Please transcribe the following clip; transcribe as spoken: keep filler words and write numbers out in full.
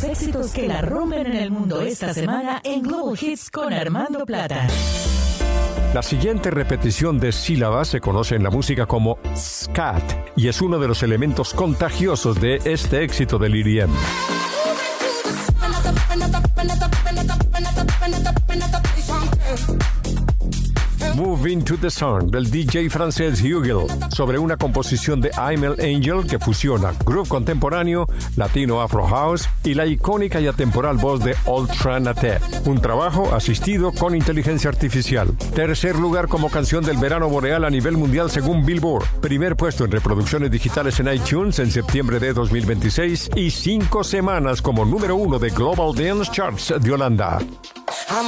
éxitos que la rompen en el mundo esta semana en Global Hits con Armando Plata. La siguiente repetición de sílabas se conoce en la música como scat y es uno de los elementos contagiosos de este éxito del E D M. Moving to the Sun del D J francés Hugel sobre una composición de I'm an Angel que fusiona groove contemporáneo, latino afro house y la icónica y atemporal voz de Ultra Naté. Un trabajo asistido con inteligencia artificial. Tercer lugar como canción del verano boreal a nivel mundial según Billboard. Primer puesto en reproducciones digitales en iTunes en septiembre de dos mil veintiséis y cinco semanas como número uno de Global Dance Charts de Holanda.